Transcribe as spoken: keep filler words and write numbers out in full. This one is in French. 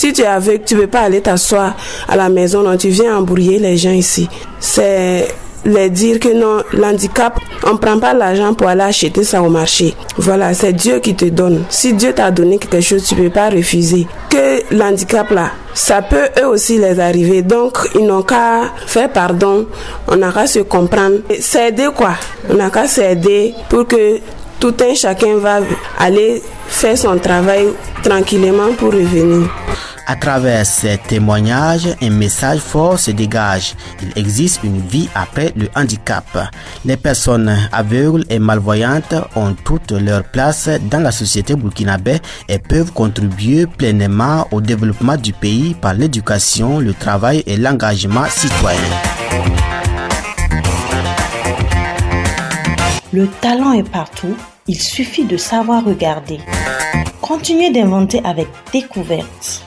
Si tu es aveugle, tu ne peux pas aller t'asseoir à la maison, non, tu viens embrouiller les gens ici. C'est les dire que non, l'handicap, on ne prend pas l'argent pour aller acheter ça au marché. Voilà, c'est Dieu qui te donne. Si Dieu t'a donné quelque chose, tu ne peux pas refuser. Que l'handicap là, ça peut eux aussi les arriver. Donc, ils n'ont qu'à faire pardon, on n'a qu'à se comprendre. S'aider quoi, on n'a qu'à s'aider pour que tout un chacun va aller faire son travail tranquillement pour revenir. À travers ces témoignages, un message fort se dégage. Il existe une vie après le handicap. Les personnes aveugles et malvoyantes ont toute leur place dans la société burkinabé et peuvent contribuer pleinement au développement du pays par l'éducation, le travail et l'engagement citoyen. Le talent est partout, il suffit de savoir regarder. Continuez d'inventer avec découverte.